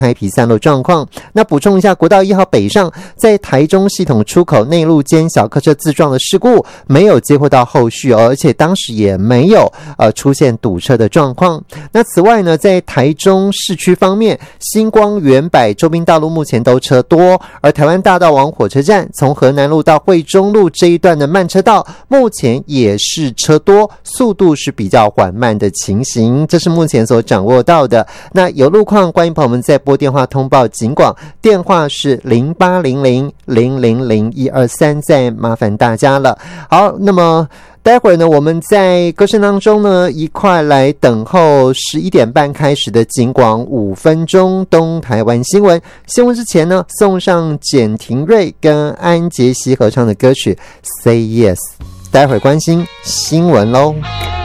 开辟散落状况。那补充一下，国道1号北上在台中系统出口内路间小客车自撞的事故没有接获到后续，而且当时也没有出现堵车的状况。那此外呢，在台中市区方面，新光、远百、周滨道路目前都车多，而台湾大道往火车站从河南路到惠中路这一段的慢车道目前也是车多，速度是比较缓慢的情形，这是目前所掌握到的。那有路况，欢迎朋友们再拨电话通报警广，电话是0800000123，再麻烦大家了。好，那么待会儿呢，我们在歌声当中呢，一块来等候11点半开始的警广5分钟东台湾新闻。新闻之前呢，送上简廷瑞跟安杰希合唱的歌曲 Say Yes。待会儿关心新闻咯。